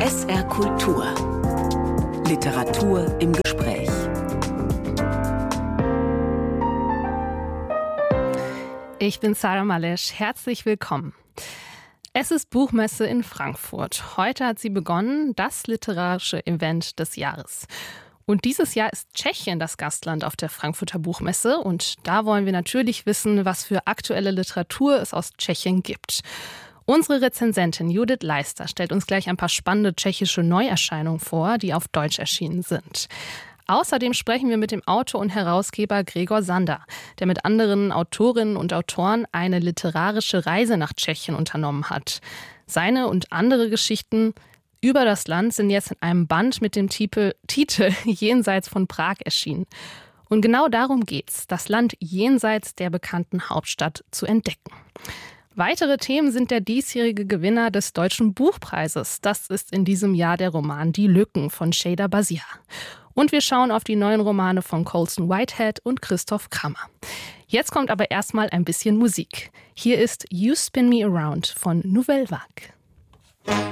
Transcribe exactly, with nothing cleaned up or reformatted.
S R Kultur. Literatur im Gespräch. Ich bin Sarah Malesch. Herzlich willkommen. Es ist Buchmesse in Frankfurt. Heute hat sie begonnen, das literarische Event des Jahres. Und dieses Jahr ist Tschechien das Gastland auf der Frankfurter Buchmesse. Und da wollen wir natürlich wissen, was für aktuelle Literatur es aus Tschechien gibt. Unsere Rezensentin Judith Leister stellt uns gleich ein paar spannende tschechische Neuerscheinungen vor, die auf Deutsch erschienen sind. Außerdem sprechen wir mit dem Autor und Herausgeber Gregor Sander, der mit anderen Autorinnen und Autoren eine literarische Reise nach Tschechien unternommen hat. Seine und andere Geschichten über das Land sind jetzt in einem Band mit dem Titel, Titel Jenseits von Prag erschienen. Und genau darum geht's, das Land jenseits der bekannten Hauptstadt zu entdecken. Weitere Themen sind der diesjährige Gewinner des Deutschen Buchpreises. Das ist in diesem Jahr der Roman Die Lücken von Şeyda Bazia. Und wir schauen auf die neuen Romane von Colson Whitehead und Christoph Krammer. Jetzt kommt aber erstmal ein bisschen Musik. Hier ist You Spin Me Around von Nouvelle Vague.